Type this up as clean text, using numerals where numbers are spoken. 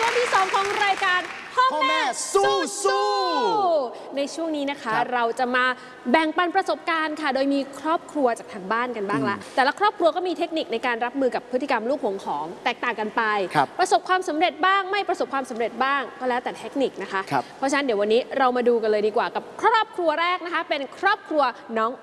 วงที่2ของรายการพ่อแม่สู้ในช่วงนี้นะคะเราจะมาแบ่งปันประสบการณ์ค่ะโดยมีครอบครัวจากทางบ้านกันบ้างละแต่ละครอบครัวก็มีเทคนิคในการรับมือกับพฤติกรรมลูกหวงของแตกต่างกันไปประสบความสำเร็จบ้างไม่ประสบความสำเร็จบ้างก็แล้วแต่เทคนิคนะคะเพราะฉะนั้นเดี๋ยววันนี้เรามาดูกันเลยดีกว่ากับครอบครัวแรกนะคะเป็นครอบครัวน้อง